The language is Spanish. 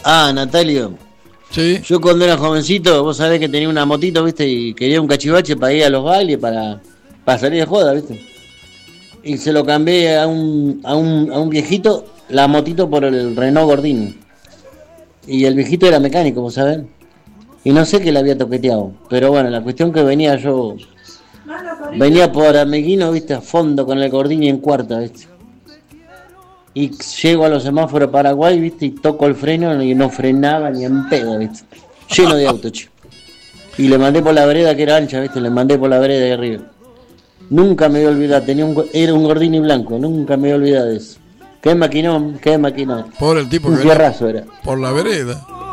Ah, Natalio. Sí. Yo cuando era jovencito, vos sabés que tenía una motito, ¿viste? Y quería un cachivache para ir a los bailes, para salir de joda, ¿viste? Y se lo cambié a un viejito, la motito por el Renault Gordini. Y el viejito era mecánico, vos sabés. Y no sé qué le había toqueteado. Pero bueno, la cuestión que venía por Ameguino, ¿viste? A fondo con el Gordini en cuarta, ¿viste? Y llego a los semáforos de Paraguay, ¿viste? Y toco el freno y no frenaba ni en pedo, ¿viste? Lleno de autos, chico. Y le mandé por la vereda que era ancha, ¿viste? Le mandé por la vereda de arriba. Nunca me voy a olvidar, era un Gordini blanco, nunca me voy a olvidar de eso. Qué maquinón, qué maquinón. Pobre el tipo un que venía fierrazo era. por la vereda.